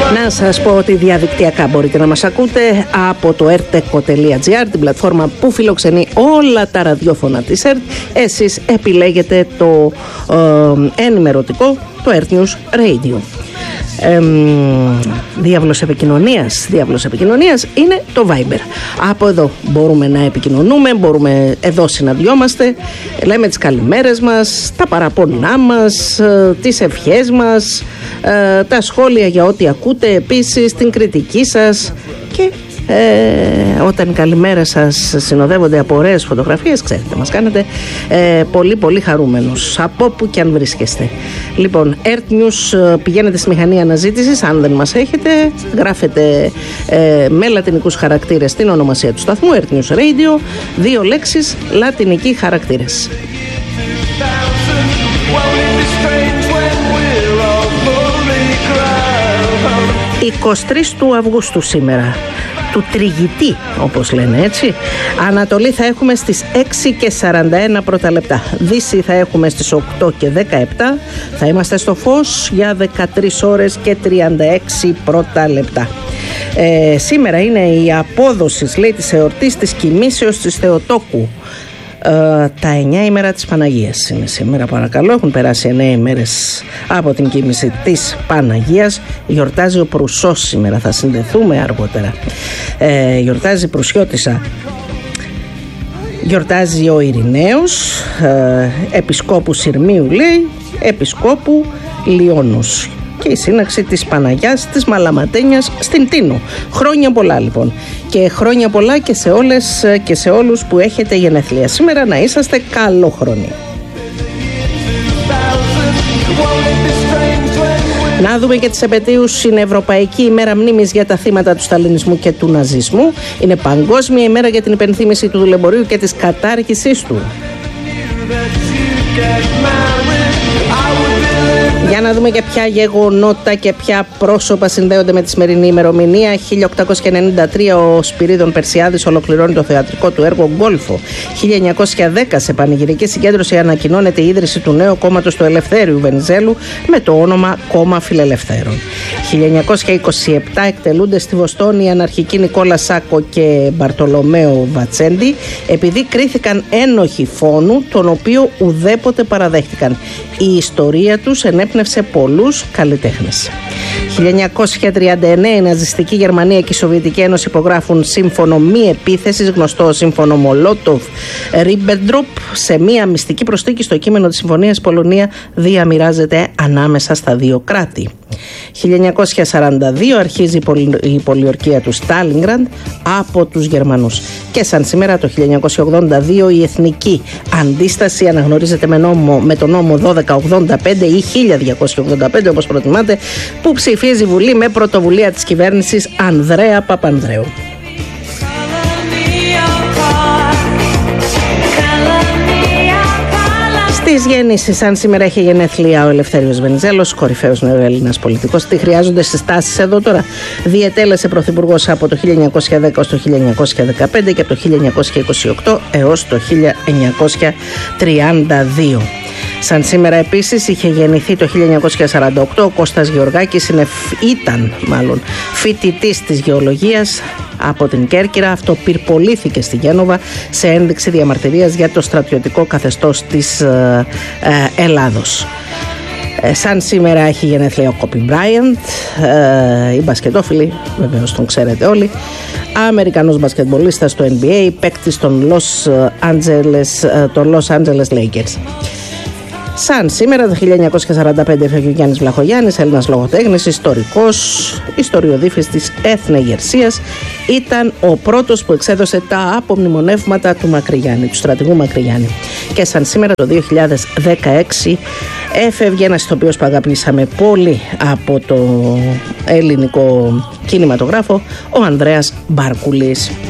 Να σας πω ότι διαδικτυακά μπορείτε να μας ακούτε από το erteco.gr, την πλατφόρμα που φιλοξενεί όλα τα ραδιόφωνα της ΕΡΤ. Εσείς επιλέγετε το ενημερωτικό, το Earth News Radio. Διάβλος επικοινωνίας είναι το Viber. Από εδώ μπορούμε να επικοινωνούμε, μπορούμε, εδώ συναντιόμαστε, λέμε τις καλημέρες μας, τα παραπονά μας, τις ευχές μας, τα σχόλια για ό,τι ακούτε, επίσης την κριτική σας, και όταν οι καλημέρες σας συνοδεύονται από ωραίες φωτογραφίες, ξέρετε, μας κάνετε πολύ πολύ χαρούμενους από όπου και αν βρίσκεστε. Λοιπόν, Earth News, πηγαίνετε στη μηχανή αναζήτησης, αν δεν μας έχετε, γράφετε με λατινικούς χαρακτήρες την ονομασία του σταθμού, Earth News Radio, 2 λέξεις, λατινικοί χαρακτήρες. 23 του Αυγούστου σήμερα, του τριγητή όπως λένε, έτσι. Ανατολή θα έχουμε στις 6 και 41 πρώτα λεπτά. Δύση θα έχουμε στις 8 και 17. Θα είμαστε στο φως για 13 ώρες και 36 πρώτα λεπτά. Σήμερα είναι η απόδοση, λέει, της εορτής της κοιμήσεως της Θεοτόκου. Τα 9 ημέρα της Παναγίας είναι σήμερα, παρακαλώ. Έχουν περάσει 9 ημέρες από την κοίμηση της Παναγίας. Γιορτάζει ο Προυσός σήμερα, θα συνδεθούμε αργότερα. Γιορτάζει η Προυσιώτισσα. Γιορτάζει ο Ειρηναίος, επισκόπου Συρμίου, λέει, επισκόπου Λιώνους. Και η σύναξη της Παναγιάς της Μαλαματένιας στην Τίνο. Χρόνια πολλά λοιπόν. Και χρόνια πολλά και σε όλες και σε όλους που έχετε γενέθλια σήμερα, να είσαστε καλόχρονοι. Να δούμε και τις επετείους. Είναι Ευρωπαϊκή ημέρα μνήμης για τα θύματα του σταλινισμού και του ναζισμού. Είναι Παγκόσμια ημέρα για την υπενθύμηση του δουλεμπορίου και της κατάργησής του. Για να δούμε και ποια γεγονότα και ποια πρόσωπα συνδέονται με τη σημερινή ημερομηνία. 1893 ο Σπυρίδων Περσιάδης ολοκληρώνει το θεατρικό του έργο Γκόλφο. 1910 σε πανηγυρική συγκέντρωση ανακοινώνεται η ίδρυση του νέου κόμματος του Ελευθέριου Βενιζέλου με το όνομα Κόμμα Φιλελευθέρων. 1927 εκτελούνται στη Βοστόνη οι αναρχικοί Νικόλα Σάκο και Μπαρτολομαίο Βατσέντι, επειδή κρίθηκαν ένοχοι φόνου, τον οποίο ουδέποτε παραδέχτηκαν. Η ιστορία τους ενέπνευσε πολλούς καλλιτέχνες. 1939 η ναζιστική Γερμανία και η Σοβιετική Ένωση υπογράφουν σύμφωνο μη επίθεσης, γνωστό σύμφωνο Μολότοφ-Ρίμπεντροπ. Σε μία μυστική προσθήκη στο κείμενο της συμφωνίας, η Πολωνία διαμοιράζεται ανάμεσα στα δύο κράτη. 1942 αρχίζει η πολιορκία του Στάλινγκραντ από τους Γερμανούς. Και σαν σήμερα το 1982 η εθνική αντίσταση αναγνωρίζεται με το νόμο 1285 ή 1285 όπως προτιμάτε, που ψηφίζει η Βουλή με πρωτοβουλία της κυβέρνησης Ανδρέα Παπανδρέου. Στις γεννήσεις, αν σήμερα έχει γενέθλια ο Ελευθέριος Βενιζέλος, κορυφαίος νεοέλληνας πολιτικός. Τι χρειάζονται συστάσεις εδώ τώρα? Διετέλεσε πρωθυπουργός από το 1910 ως το 1915 και από το 1928 έως το 1932. Σαν σήμερα επίσης είχε γεννηθεί το 1948 ο Κώστας Γεωργάκης, ήταν φοιτητής της γεωλογίας από την Κέρκυρα. Αυτό πυρπολήθηκε στη Γένοβα σε ένδειξη διαμαρτυρίας για το στρατιωτικό καθεστώς της Ελλάδος. Σαν σήμερα έχει γενέθλια ο Κόμπι Μπράιαντ, οι μπασκετόφιλοι, βεβαίως τον ξέρετε όλοι, Αμερικανός μπασκετμπολίστας στο NBA, παίκτης των Los Angeles Lakers. Σαν σήμερα το 1945 έφυγε ο Γιάννης Βλαχογιάννης, Έλληνας λογοτέχνης, ιστορικός, ιστοριοδίφης της Έθνεγερσίας. Ήταν ο πρώτος που εξέδωσε τα απομνημονεύματα του Μακρυγιάννη, του στρατηγού Μακρυγιάννη. Και σαν σήμερα το 2016 έφευγε ένας ηθοποιός που αγαπήσαμε πολύ από το ελληνικό κινηματογράφο, ο Ανδρέας Μπάρκουλης.